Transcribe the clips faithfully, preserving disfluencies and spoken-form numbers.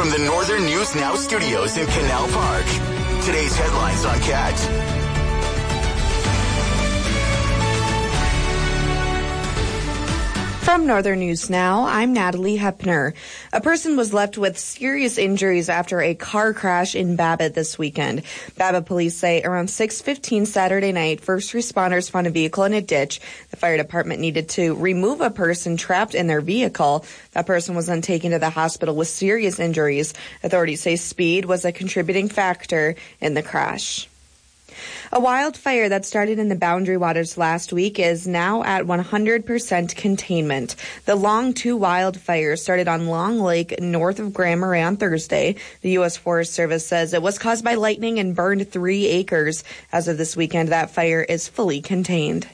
From the Northern News Now studios in Canal Park, today's headlines on Cat. From Northern News Now, I'm Natalie Hepner. A person was left with serious injuries after a car crash in Babbitt this weekend. Babbitt police say around six fifteen Saturday night, first responders found a vehicle in a ditch. The fire department needed to remove a person trapped in their vehicle. That person was then taken to the hospital with serious injuries. Authorities say speed was a contributing factor in the crash. A wildfire that started in the Boundary Waters last week is now at one hundred percent containment. The Long two wildfire started on Long Lake north of Grand Marais on Thursday. The U S Forest Service says it was caused by lightning and burned three acres. As of this weekend, that fire is fully contained.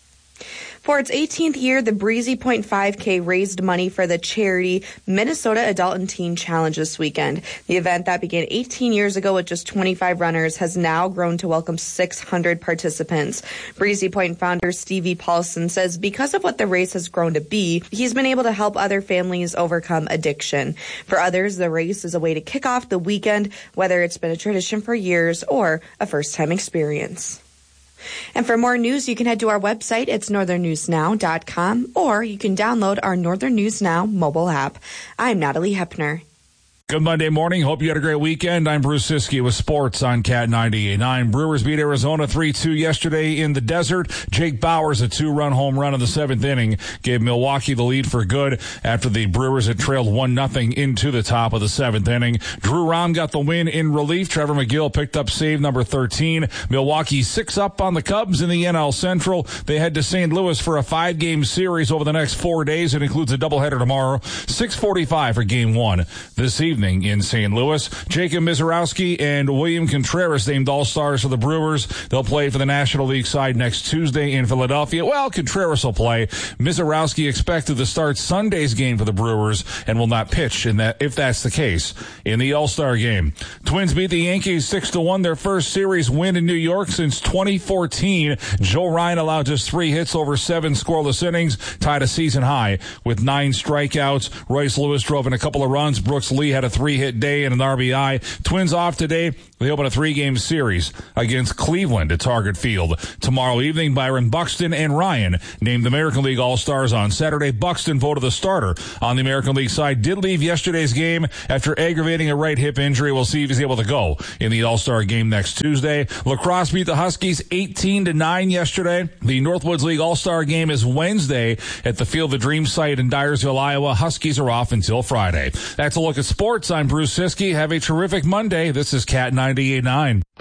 For its eighteenth year, the Breezy Point five K raised money for the charity Minnesota Adult and Teen Challenge this weekend. The event that began eighteen years ago with just twenty-five runners has now grown to welcome six hundred participants. Breezy Point founder Stevie Paulson says because of what the race has grown to be, he's been able to help other families overcome addiction. For others, the race is a way to kick off the weekend, whether it's been a tradition for years or a first-time experience. And for more news, you can head to our website. It's northern news now dot com, or you can download our Northern News Now mobile app. I'm Natalie Hepner. Good Monday morning. Hope you had a great weekend. I'm Bruce Siskey with sports on Cat ninety-eight point nine. Brewers beat Arizona three two yesterday in the desert. Jake Bauers, a two-run home run in the seventh inning, gave Milwaukee the lead for good after the Brewers had trailed one nothing into the top of the seventh inning. Drew Rahm got the win in relief. Trevor McGill picked up save number thirteen. Milwaukee six up on the Cubs in the N L Central. They head to Saint Louis for a five-game series over the next four days. It includes a doubleheader tomorrow, six forty-five for game one this evening. In Saint Louis. Jacob Misiorowski and William Contreras named All-Stars for the Brewers. They'll play for the National League side next Tuesday in Philadelphia. Well, Contreras will play. Misiorowski expected to start Sunday's game for the Brewers and will not pitch in that, if that's the case, in the All-Star game. Twins beat the Yankees six to one, their first series win in New York since twenty fourteen. Joe Ryan allowed just three hits over seven scoreless innings, tied a season high with nine strikeouts. Royce Lewis drove in a couple of runs. Brooks Lee had a three-hit day and an R B I. Twins off today. They open a three-game series against Cleveland at Target Field. Tomorrow evening, Byron Buxton and Ryan named American League All-Stars on Saturday. Buxton, voted the starter on the American League side, did leave yesterday's game after aggravating a right hip injury. We'll see if he's able to go in the All-Star game next Tuesday. Lacrosse beat the Huskies eighteen to nine yesterday. The Northwoods League All-Star game is Wednesday at the Field of Dreams site in Dyersville, Iowa. Huskies are off until Friday. That's a look at sports. I'm Bruce Siskey. Have a terrific Monday. This is Cat ninety-eight point nine.